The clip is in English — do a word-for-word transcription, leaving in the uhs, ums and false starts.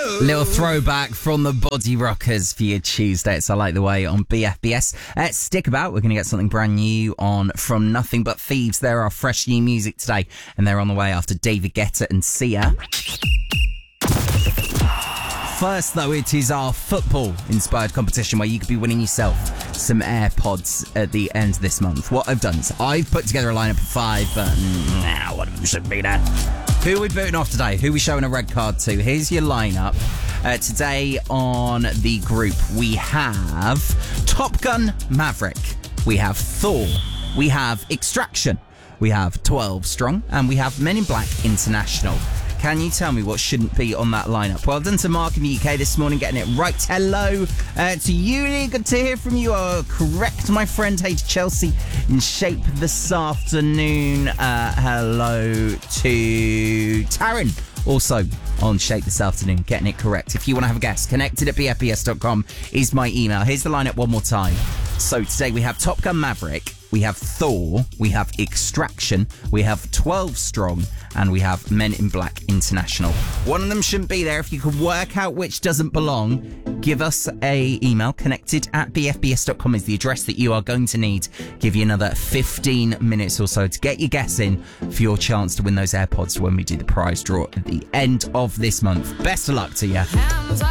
Little throwback from the Body Rockers for your Tuesday. It's I Like the Way on B F B S. Uh, stick about. We're going to get something brand new on From Nothing But Thieves. There are fresh new music today, and they're on the way after David Guetta and Sia. First, though, it is our football-inspired competition where you could be winning yourself some AirPods at the end of this month. What I've done is I've put together a lineup of five, but nah, one of them shouldn't be there. Who are we booting off today? Who are we showing a red card to? Here's your lineup. Uh, today on the group, we have Top Gun Maverick. We have Thor. We have Extraction. We have twelve Strong. And we have Men in Black International. Can you tell me what shouldn't be on that lineup? Well done to Mark in the U K this morning, getting it right. Hello uh, to Uli. Good to hear from you. Uh, correct, my friend. Hey to Chelsea in Shape this afternoon. Uh, hello to Taryn, also on Shape this afternoon, getting it correct. If you want to have a guess, connected at b f b s dot com is my email. Here's the lineup one more time. So today we have Top Gun Maverick, we have Thor, we have Extraction, we have twelve Strong, and we have Men in Black International. One of them shouldn't be there. If you can work out which doesn't belong, give us a email. Connected at b f b s dot com is the address that you are going to need. Give you another fifteen minutes or so to get your guess in for your chance to win those AirPods when we do the prize draw at the end of this month. Best of luck to you.